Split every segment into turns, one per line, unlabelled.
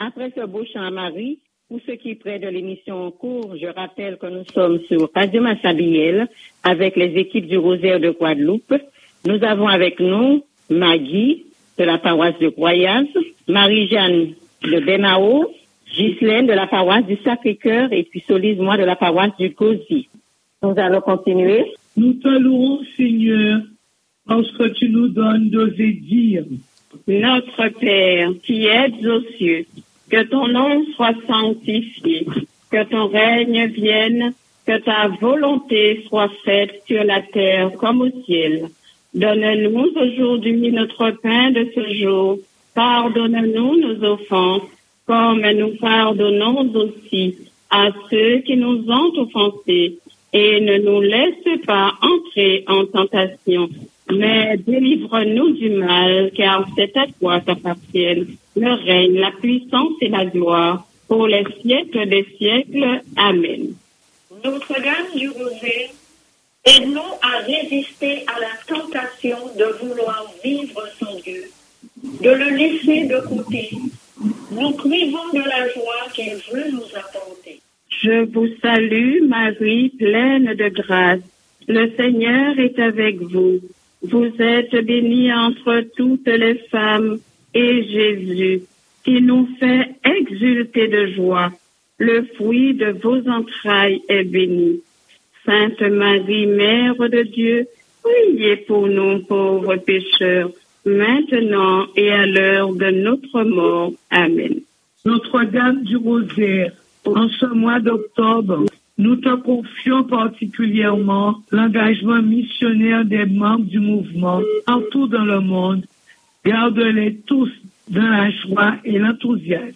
Après ce beau chant à Marie, pour ceux qui près de l'émission en cours, je rappelle que nous sommes sur Radio Massabielle avec les équipes du Rosaire de Guadeloupe. Nous avons avec nous Maggie de la paroisse de Croyaz, Marie-Jeanne de Benao, Ghislaine de la paroisse du Sacré-Cœur et puis Solise, moi, de la paroisse du Gauzy. Nous allons continuer.
Nous te louons, Seigneur, parce que tu nous donnes d'oser dire.
Notre Père, qui es aux cieux, que ton nom soit sanctifié, que ton règne vienne, que ta volonté soit faite sur la terre comme au ciel. Donne-nous aujourd'hui notre pain de ce jour. Pardonne-nous nos offenses, comme nous pardonnons aussi à ceux qui nous ont offensés. Et ne nous laisse pas entrer en tentation, mais délivre-nous du mal, car c'est à toi qu'appartiennent le règne, la puissance et la gloire, pour les siècles des siècles. Amen.
Notre-Dame du Rosaire, aide-nous à résister à la tentation de vouloir vivre sans Dieu, de le laisser de côté. Nous privons de la joie qu'il veut nous apporter.
Je vous salue, Marie, pleine de grâce. Le Seigneur est avec vous. Vous êtes bénie entre toutes les femmes, et Jésus, qui nous fait exulter de joie, le fruit de vos entrailles est béni. Sainte Marie, Mère de Dieu, priez pour nous pauvres pécheurs, maintenant et à l'heure de notre mort. Amen.
Notre-Dame du Rosaire, en ce mois d'octobre, nous te confions particulièrement l'engagement missionnaire des membres du mouvement partout dans le monde. Garde-les tous dans la joie et l'enthousiasme.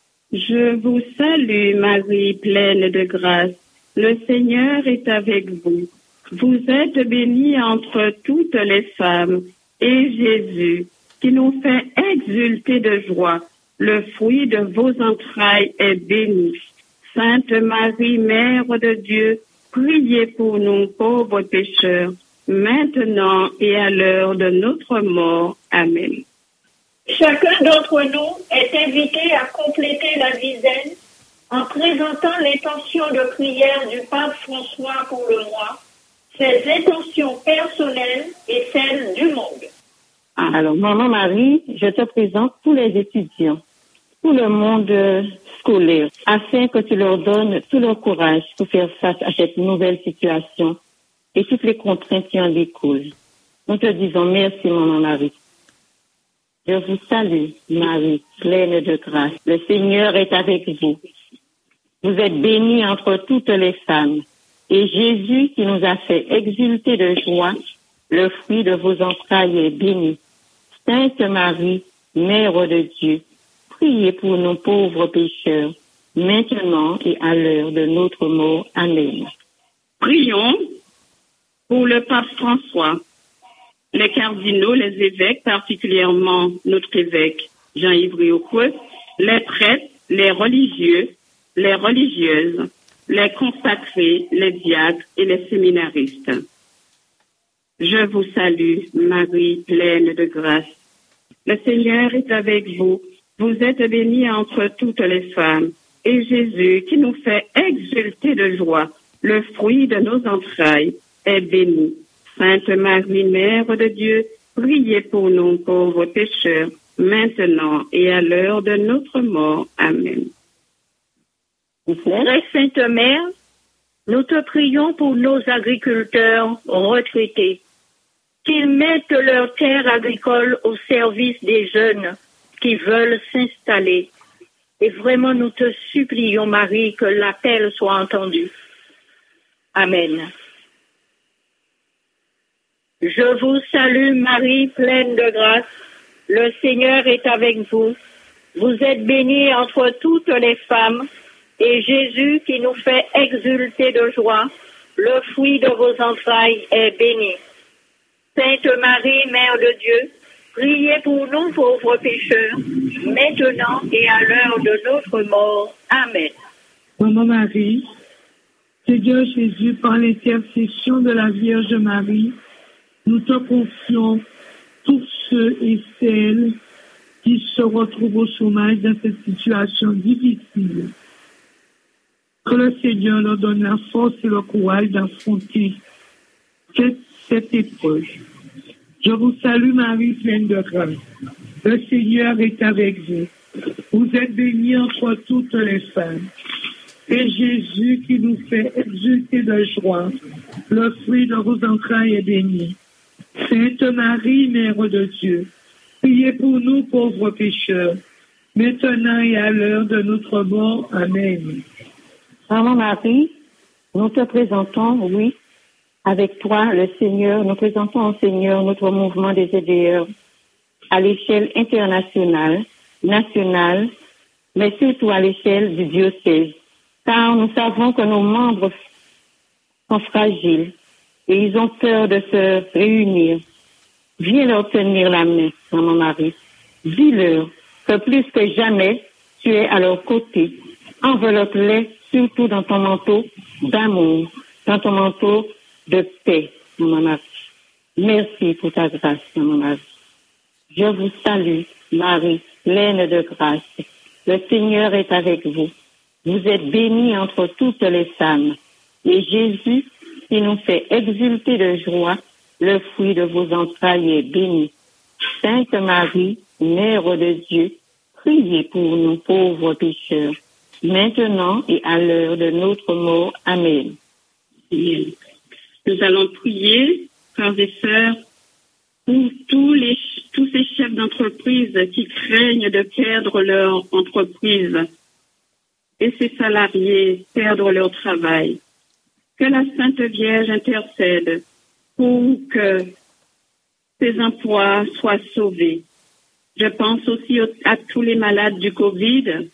Je vous salue, Marie, pleine de grâce. Le Seigneur est avec vous. Vous êtes bénie entre toutes les femmes, et Jésus, qui nous fait exulter de joie, le fruit de vos entrailles est béni. Sainte Marie, Mère de Dieu, priez pour nous pauvres pécheurs, maintenant et à l'heure de notre mort. Amen.
Chacun d'entre nous est invité à compléter la dizaine en présentant l'intention de prière du pape François pour le mois, ses intentions personnelles et celles du monde.
Alors, Maman Marie, je te présente tous les étudiants, tout le monde scolaire, afin que tu leur donnes tout leur courage pour faire face à cette nouvelle situation et toutes les contraintes qui en découlent. Nous te disons merci, Maman Marie. Je vous salue, Marie, pleine de grâce. Le Seigneur est avec vous. Vous êtes bénie entre toutes les femmes. Et Jésus, qui nous a fait exulter de joie, le fruit de vos entrailles est béni. Sainte Marie, Mère de Dieu, priez pour nous pauvres pécheurs, maintenant et à l'heure de notre mort. Amen.
Prions pour le pape François, les cardinaux, les évêques, particulièrement notre évêque Jean-Yves Riocreux, les prêtres, les religieux, les religieuses, les consacrés, les diacres et les séminaristes. Je vous salue, Marie, pleine de grâce. Le Seigneur est avec vous. Vous êtes bénie entre toutes les femmes. Et Jésus, qui nous fait exulter de joie, le fruit de nos entrailles, est béni. Sainte Marie, Mère de Dieu, priez pour nous pauvres pécheurs, maintenant et à l'heure de notre mort. Amen.
Très Sainte Mère, nous te prions pour nos agriculteurs retraités, qu'ils mettent leurs terres agricoles au service des jeunes qui veulent s'installer. Et vraiment, nous te supplions, Marie, que l'appel soit entendu. Amen. Je vous salue, Marie, pleine de grâce. Le Seigneur est avec vous. Vous êtes bénie entre toutes les femmes, et Jésus, qui nous fait exulter de joie, le fruit de vos entrailles est béni. Sainte Marie, Mère de Dieu, priez pour nous pauvres pécheurs, maintenant et à l'heure de notre mort. Amen.
Maman Marie, Seigneur Jésus, par l'intercession de la Vierge Marie, nous te confions tous ceux et celles qui se retrouvent au chômage dans cette situation difficile. Que le Seigneur leur donne la force et le courage d'affronter cette épreuve. Je vous salue Marie, pleine de grâce. Le Seigneur est avec vous. Vous êtes bénie entre toutes les femmes. Et Jésus, qui nous fait exulter de joie, le fruit de vos entrailles est béni. Sainte Marie, Mère de Dieu, priez pour nous pauvres pécheurs, maintenant et à l'heure de notre mort. Amen.
Maman Marie, nous te présentons, oui, avec toi, le Seigneur, nous présentons au Seigneur notre mouvement des aideurs à l'échelle internationale, nationale, mais surtout à l'échelle du diocèse. Car nous savons que nos membres sont fragiles et ils ont peur de se réunir. Viens leur tenir la main, Maman Marie. Dis-leur que plus que jamais, tu es à leur côté. Enveloppe-les surtout dans ton manteau d'amour, dans ton manteau de paix, Maman Marie. Merci pour ta grâce, Maman Marie. Je vous salue, Marie, pleine de grâce. Le Seigneur est avec vous. Vous êtes bénie entre toutes les femmes. Et Jésus, qui nous fait exulter de joie, le fruit de vos entrailles est béni. Sainte Marie, Mère de Dieu, priez pour nous pauvres pécheurs, maintenant et à l'heure de notre mort. Amen.
Nous allons prier, frères et sœurs, pour tous ces chefs d'entreprise qui craignent de perdre leur entreprise et ces salariés perdre leur travail. Que la Sainte Vierge intercède pour que ces emplois soient sauvés. Je pense aussi à tous les malades du Covid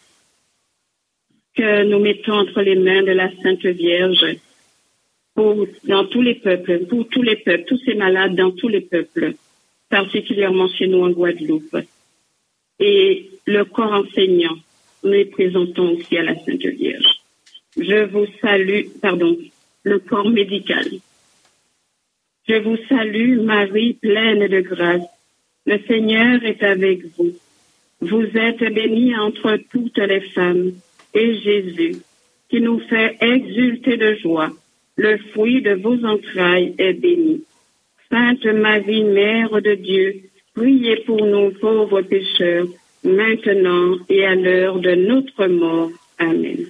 que nous mettons entre les mains de la Sainte Vierge dans tous les peuples, pour tous les peuples, tous ces malades dans tous les peuples, particulièrement chez nous en Guadeloupe. Et le corps enseignant, nous les présentons aussi à la Sainte Vierge. Je vous salue, le corps médical. Je vous salue, Marie, pleine de grâce. Le Seigneur est avec vous. Vous êtes bénie entre toutes les femmes. Et Jésus, qui nous fait exulter de joie, le fruit de vos entrailles est béni. Sainte Marie, Mère de Dieu, priez pour nous pauvres pécheurs, maintenant et à l'heure de notre mort. Amen.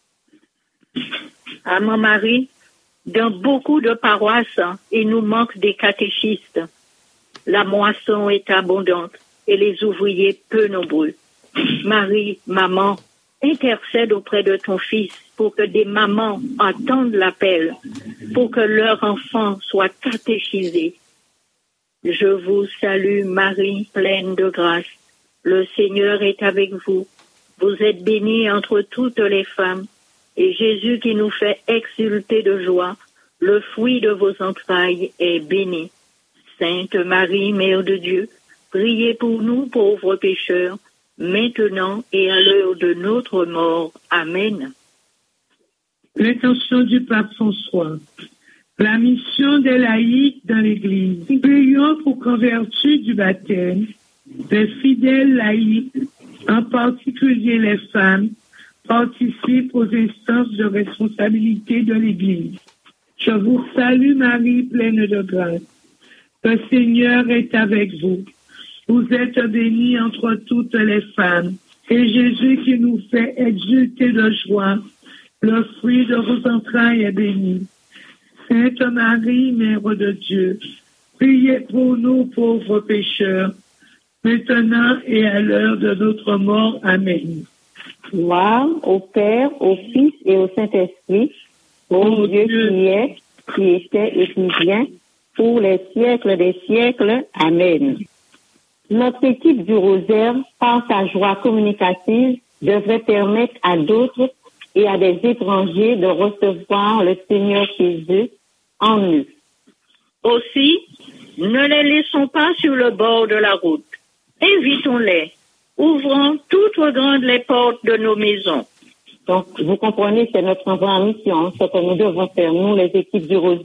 Maman Marie, dans beaucoup de paroisses, il nous manque des catéchistes. La moisson est abondante et les ouvriers peu nombreux. Marie, maman, intercède auprès de ton Fils pour que des mamans entendent l'appel, pour que leurs enfants soient catéchisés. Je vous salue, Marie, pleine de grâce. Le Seigneur est avec vous. Vous êtes bénie entre toutes les femmes, et Jésus, qui nous fait exulter de joie, le fruit de vos entrailles est béni. Sainte Marie, Mère de Dieu, priez pour nous pauvres pécheurs, maintenant et à l'heure de notre mort. Amen.
L'intention du pape François. La mission des laïcs dans l'Église. Prions pour qu'en vertu du baptême, les fidèles laïcs, en particulier les femmes, participent aux instances de responsabilité de l'Église. Je vous salue, Marie, pleine de grâce. Le Seigneur est avec vous. Vous êtes bénie entre toutes les femmes. Et Jésus, qui nous fait exulter de joie, le fruit de vos entrailles est béni. Sainte Marie, Mère de Dieu, priez pour nous pauvres pécheurs, maintenant et à l'heure de notre mort. Amen.
Gloire au Père, au Fils et au Saint-Esprit, ô Dieu qui est, qui était et qui vient, pour les siècles des siècles. Amen. Notre équipe du Rosaire, par sa joie communicative, devrait permettre à d'autres et à des étrangers de recevoir le Seigneur Jésus en eux.
Aussi, ne les laissons pas sur le bord de la route. Invitons-les. Ouvrons toutes grandes les portes de nos maisons.
Donc, vous comprenez, c'est notre envoi en mission, ce que nous devons faire, nous, les équipes du Rosaire.